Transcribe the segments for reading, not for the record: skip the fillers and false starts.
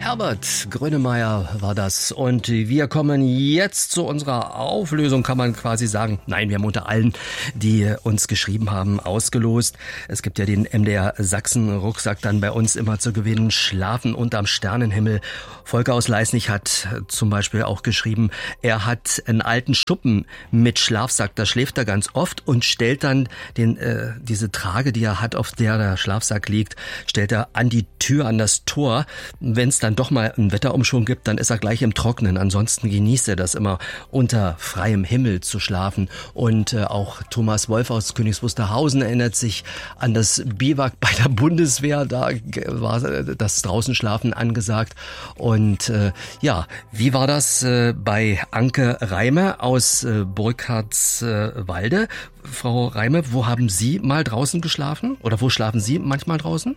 Herbert Grönemeyer war das. Und wir kommen jetzt zu unserer Auflösung, kann man quasi sagen. Nein, wir haben unter allen, die uns geschrieben haben, ausgelost. Es gibt ja den MDR Sachsen Rucksack dann bei uns immer zu gewinnen. Schlafen unterm Sternenhimmel. Volker aus Leisnig hat zum Beispiel auch geschrieben, er hat einen alten Schuppen mit Schlafsack. Da schläft er ganz oft und stellt dann diese Trage, die er hat, auf der Schlafsack liegt, stellt er an die Tür, an das Tor. Wenn es dann doch mal einen Wetterumschwung gibt, dann ist er gleich im Trocknen. Ansonsten genießt er das immer, unter freiem Himmel zu schlafen. Und auch Thomas Wolf aus Königs Wusterhausen erinnert sich an das Biwak bei der Bundeswehr. Da war das Draußenschlafen angesagt. Und wie war das bei Anke Reime aus Burkhardswalde? Frau Reime, wo haben Sie mal draußen geschlafen? Oder wo schlafen Sie manchmal draußen?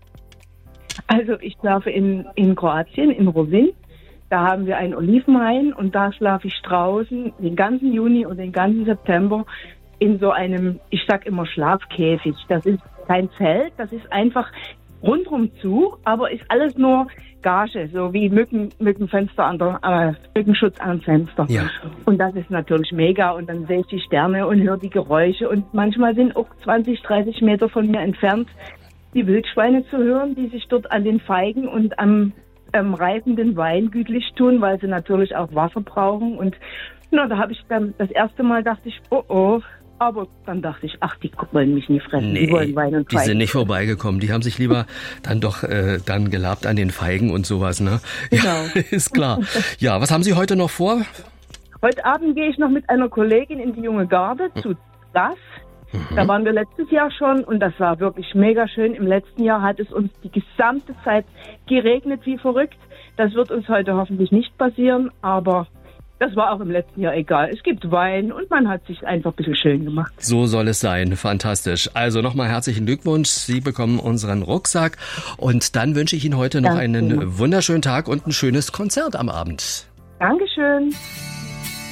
Also ich schlafe in Kroatien, in Rovinj. Da haben wir einen Olivenhain und da schlafe ich draußen den ganzen Juni und den ganzen September in so einem, ich sag immer Schlafkäfig. Das ist kein Zelt, das ist einfach rundrum zu, aber ist alles nur Gage, so wie Mückenfenster Mückenschutz am Fenster. Ja. Und das ist natürlich mega und dann sehe ich die Sterne und höre die Geräusche und manchmal sind auch 20, 30 Meter von mir entfernt die Wildschweine zu hören, die sich dort an den Feigen und am reifenden Wein gütlich tun, weil sie natürlich auch Wasser brauchen. Und da habe ich dann das erste Mal dachte ich, oh, aber dann dachte ich, ach, die wollen mich nie fressen, nee, die wollen Wein und Feigen. Die sind nicht vorbeigekommen, die haben sich lieber dann doch dann gelabt an den Feigen und sowas, ne? Genau. Ja, ist klar. Ja, was haben Sie heute noch vor? Heute Abend gehe ich noch mit einer Kollegin in die Junge Garde zu Das. Da waren wir letztes Jahr schon und das war wirklich mega schön. Im letzten Jahr hat es uns die gesamte Zeit geregnet wie verrückt. Das wird uns heute hoffentlich nicht passieren, aber das war auch im letzten Jahr egal. Es gibt Wein und man hat sich einfach ein bisschen schön gemacht. So soll es sein. Fantastisch. Also nochmal herzlichen Glückwunsch. Sie bekommen unseren Rucksack und dann wünsche ich Ihnen heute noch einen wunderschönen Tag und ein schönes Konzert am Abend. Dankeschön.